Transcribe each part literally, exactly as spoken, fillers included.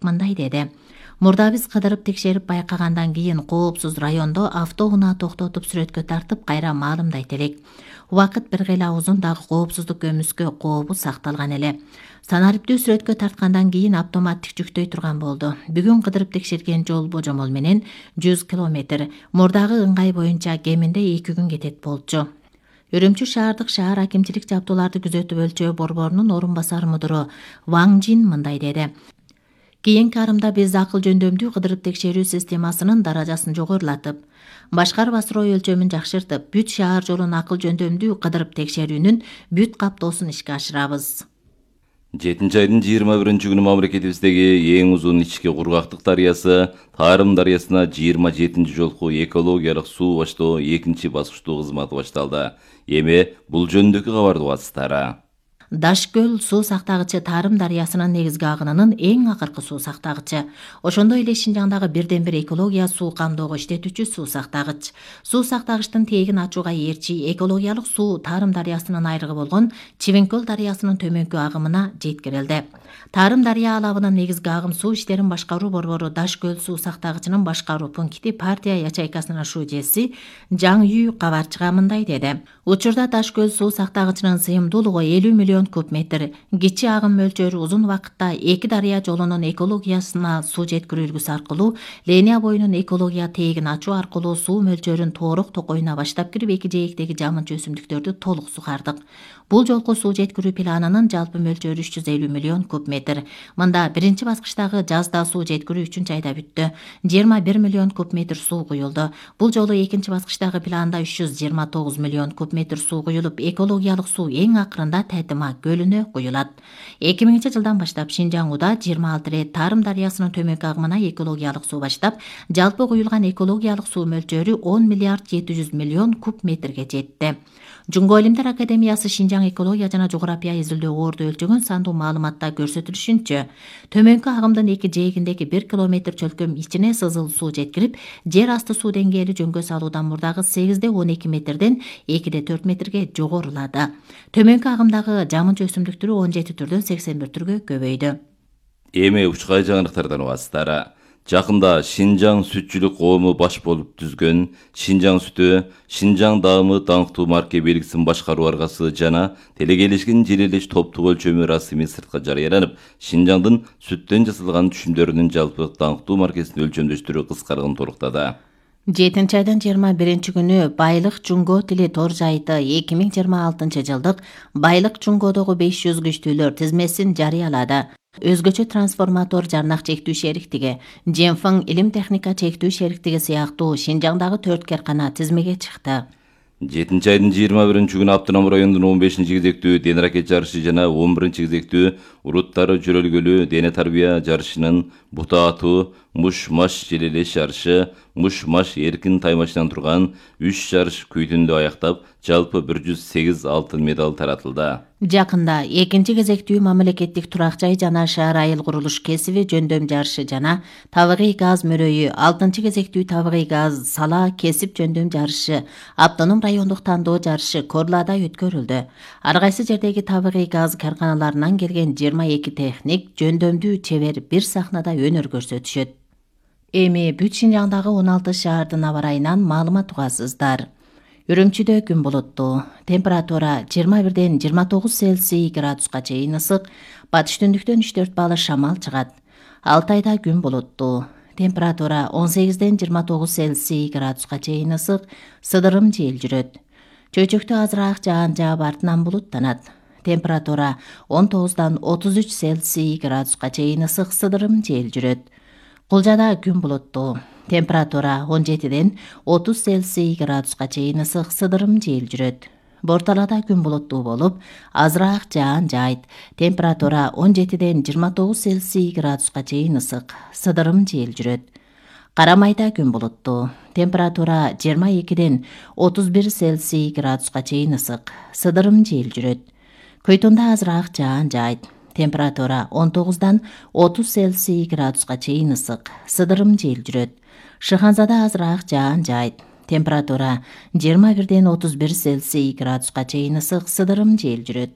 мындай деди. Мурда биз кыдырып текшерип байкагандан кийин коопсуз райондо автоунаа токтотуп сүрөткө тартып кайра маалымдайт элек. Убакыт бир кыйла узун, дагы коопсуздук көмүскө кообу сакталган эле. Санариптүү сүрөткө тарткандан кийин автоматтык жүктөй турган болду. Бүгүн кыдырып текшерген жол божомол менен жүз километр, мурдагы ыңгай боюнча кеминде эки күн кетет болчу. Үрүмчү шаардык шаар акимчилик жабдууларды күзөтүп өлчөө борборунун орун басар мудуру Ваң Жин мындай деди. Кийинки арымда биз акыл жөндөмдүү кыдырып текшерүү системасынын даражасын жогорулатып, башкарып асыроо өлчөмүн жакшыртып, бүт шаар жолун акыл жөндөмдүү кыдырып текшерүүнүн бүт каптоосун ишке ашырабыз. жетинчи айдын жыйырма биринчи күнү мамлекетибиздеги эң узун ички кургактык дарыясы Тарым дарыясына жыйырма жетинчи жолку экологиялык суу баштоо экинчи баскычтуу кызматы башталды. Эми бул жөнүндөгү кабарды угасыздар. Дашкөл суу сактагычы Тарым дарыясынын негизги агынынын эң акыркы суу сактагычы. Ошондой эле Шинжаңдагы бирден бир экология суу камдоого иштетүүчү суу сактагыч. Суу сактагычтын тегин ачууга ээрчи экологиялык суу Тарым дарыясынын айрыгы болгон Чивенкөл дарыясынын төмөнкү агымына жеткирилди. Тарым дарыя алабынын негизги агым суу иштерин башкаруу борбору Дашкөл суу сактагычынын башкаруу пункти партия ячейкасынын шужеси Жаң Үй кабарчыга мындай деди. Учурда Дашкөл суу сактагычынын сыйымдуулугу элүү миллион куб метр. Кичи агым мөлчөрү узун убакытта эки дарыя жолунун экологиясына суу жеткирүү үлгүсү аркылуу линия боюнун экология тегин ачуу аркылуу суу мөлчөрүн тоорок токойуна баштап кирип эки жээктеги жамынчы өсүмдүктөрдү толук сугардык. Бул жолку суу жеткирүү планынын жалпы мөлчөрү үч жүз элүү миллион куб метр. Мында биринчи баскычтагы жазда суу жеткирүү үчүнчү айда бүттү. жыйырма бир миллион куб метр суу куюлду. Бул жолу экинчи баскычтагы планда үч жүз жыйырма тогуз миллион куб метр суу куюлуп, экологиялык суу эң акырында Тайтыма көлүнө куюлат. эки миңинчи жылдан баштап Шинжаңда жыйырма алты рет Тарым дарыясынын төмөнкү агымына экологиялык суу баштап, жалпы куюлган экологиялык суу мөлчөрү он миллиард жети жүз миллион куб метрге жетти. Жунго Илимдер Академиясы Шинжаң экология жана жография изилдөө орду өлчөгөн сандуу маалыматта көрсөтүлүшүнчө, төмөнкү агымдын эки жээгиндеги бир километр чөлкөм ичине сызыл суу жеткирип, жер асты суу деңгээли жөнгө салуудан мурдагы сегизде он эки метрден экиде төрт метрге жогорулады. Төмөнкү агымдагы жамынчы өсүмдүк түрү он жети түрдөн сексен бир түргө көбөйдү. Эми учкай жаңылыктардан угасыздар. Жакында Шинжаң сүтчүлүк коому баш болуп түзгөн Шинжаң сүтү, Шинжаң даамы даңктуу марке белгисин башкаруу аргасы жана телекелешкен желелеш топтук өлчөмү расмий сыртка жарыяланып, Шинжаңдын сүттөн жасалган түшүмдөрүнүн жалпы даңктуу маркесин өлчөмдөштүрүү кыскарган туруктады. жетинчи айдын жыйырма биринчи күнү Байлык Жунго тили тор сайты эки миң жыйырма алтынчы жылдык Байлык Жунгодогу беш жүз күчтүүлөр тизмесин жарыялады. Өзгөчө трансформатор жарнак чектүү шериктиги, Жемфың илим техника чектүү шериктиги сыяктуу Шинжаңдагы төрт керкана тизмеге чыкты. жетинчи айдын жыйырма биринчи күнү Автоном районунун он бешинчи кезектүү дене ракет жарышы жана он биринчи кезектүү уруттары жөрөлгөлүү дене тарбия жарышынын бута атуу, муш-маш желелеш жарышы, муш-маш эркин таймашынан турган үч жарыш күйдүндө аяктап, жалпы бир жүз сегиз алтын медаль таратылды. Жакында экинчи кезектүү мамлекеттик турак жай жана шаар айыл курулуш кесиби жөндөм жарышы жана табигый газ мөрөйү, алтынчы кезектүү табигый газ сала кесип жөндөм жарышы, автоном райондук тандоо жарышы Корлада өткөрүлдү. Ар кайсы жердеги табигый газ карканаларынан келген жыйырма эки техник жөндөмдүү чебер бир сахнада өнөр көрсөтүшөт. Эми бүт Шинжаңдагы он алты шаардын аба ырайынан маалымат угасыздар. Үрүмчүдө күн булуттуу, температура жыйырма бирден жыйырма тогуз Цельсий градуска чейин ысык, батыш түндүктөн үч төрт балл шамал чыгат. Алтайда күн булуттуу, температура он сегизден жыйырма тогуз Цельсий градуска чейин ысык, сыдырым жел жүрөт. Чөйчөктө азыраак жаан жаап артынан булуттанат. Температура он тогуздан отуз үч Цельсий градуска чейин ысык, сыдырым жел жүрөт. Кулжада күн булуттуу, температура он жетиден отуз Цельсий градуска чейин ысык, сыдырым жел жүрөт. Борталада күн булуттуу болуп, азыраак жаан жаайт. Температура он жетиден жыйырма тогуз Цельсий градуска чейин ысык, сыдырым жел жүрөт. Карамайда күн булуттуу, температура жыйырма экиден отуз бир Цельсий градуска чейин ысык, сыдырым жел жүрөт. Көйтүндө азыраак жаан жаайт. Температура он тогуздан отуз Цельсий градуска чейин ысык, сыдырым жел жүрөт. Шыханзада азыраак жаан жаайт. Температура жыйырма бирден отуз бир Цельсий градуска чейин ысык, сыдырым жел жүрөт.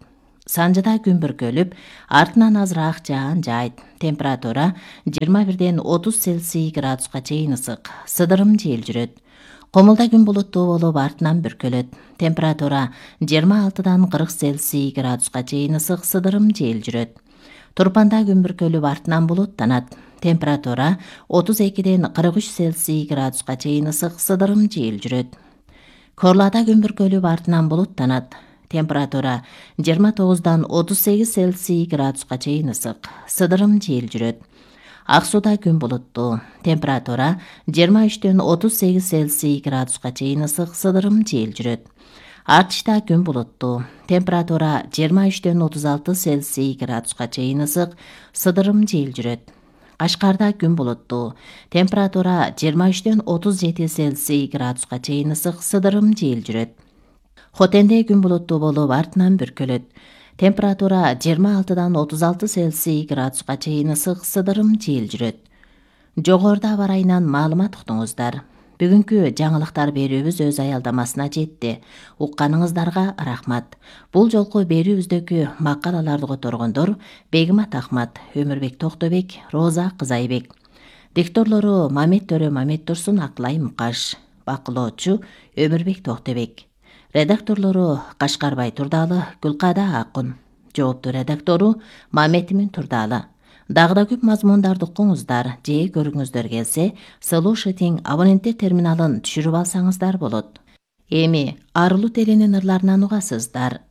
Санжыда күн бүркөлүп, артынан азыраак жаан жайт. Температура жыйырма бирден отуз Цельсий градуска чейин ысык. Сыдырым жел жүрөт. Комулда күн булуттуу болуп, артынан бүркөлөт. Температура жыйырма алтыдан кырк Цельсий градуска чейин ысык. Сыдырым жел жүрөт. Турпанда күн бүркөлүп, артынан булуттанат. Температура отуз экиден кырк үч Цельсий градуска чейин ысык. Сыдырым жел жүрөт. Корлада күн бүркөлүп, артынан булуттанат. Температура жыйырма тогуздан отуз сегиз Цельсий градуска чейин ысык. Сыдырым жел жүрөт. Ак сууда күн булуттуу. Температура жыйырма үчтөн отуз сегиз Цельсий градуска чейин ысык. Сыдырым жел жүрөт. Артышта күн булуттуу. Температура жыйырма үчтөн отуз алты Цельсий градуска чейин ысык. Сыдырым жел жүрөт. Кашкарда күн булуттуу. Температура жыйырма үчтөн отуз жети Цельсий градуска чейин ысык. Сыдырым жел жүрөт. Хотенде күн булуттуу болуп, артынан бүркөлөт. Температура жыйырма алтыдан отуз алты Цельсий градуска чейин ысык. Сыдырым жел жүрөт. Жогоруда аба ырайынан маалымат уктуңуздар. Бүгүнкү жаңылыктар берүүбүз өз аялдамасына жетти. Укканыңыздарга рахмат. Бул жолку берүүбүздөгү макалаларды которгондор Бегимат Ахмат, Өмүрбек Токтобек, Роза Кызайбек. Дикторлору Мамет Төрө Мамет Турсун, Акылай Мукаш. Бакылоочу Өмүрбек Токтобек. Редакторлору Кашкарбай Турдалы, Гүлкада Акун. Жооптуу редактору Маметимин Турдалы. Дагы да көп мазмундарды укуңуздар, же көрүңүздөр келсе, Слушатиң абоненттер терминалын түшүрүп алсаңыздар болот. Эми арылуу теленин ырларынан угасыздар.